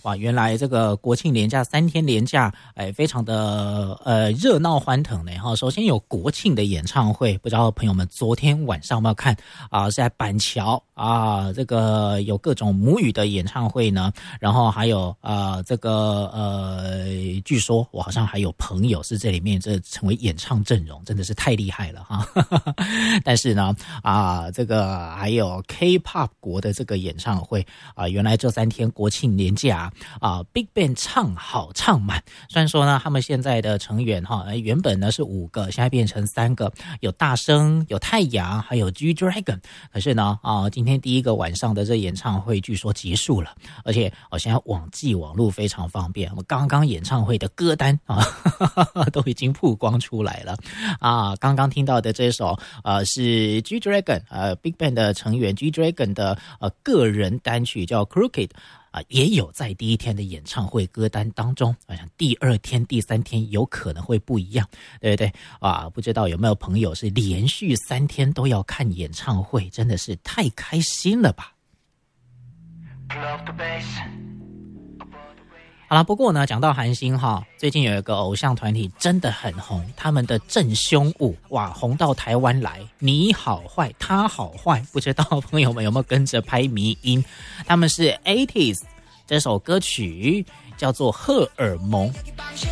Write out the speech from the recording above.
哇，原来这个国庆连假3天连假，非常的热闹欢腾呢哈。首先有国庆的演唱会，不知道朋友们昨天晚上有没有看啊？是在板桥啊，这个有各种母语的演唱会呢，然后还有据说我好像还有朋友是这里面这成为演唱阵容，真的是太厉害了哈。但是呢这个还有 K-pop 国的这个演唱会原来这3天国庆连假Big Bang 唱好唱满。虽然说呢他们现在的成员原本呢是5个，现在变成3个，有大生，有太阳，还有 G-Dragon。 可是呢今天第一个晚上的这演唱会据说结束了，而且现在网络非常方便，我们刚刚演唱会的歌单都已经曝光出来了刚刚听到的这首是 G-Dragon Big Bang 的成员 G-Dragon 的个人单曲叫 Crooked也有在第一天的演唱会歌单当中，好像第2天第3天有可能会不一样，对不对不知道有没有朋友是连续3天都要看演唱会，真的是太开心了吧。好了，不过呢，讲到韩星最近有一个偶像团体真的很红，他们的正凶舞哇，红到台湾来，你好坏，他好坏，不知道朋友们有没有跟着拍迷音？他们是 80s， 这首歌曲叫做《荷尔蒙》。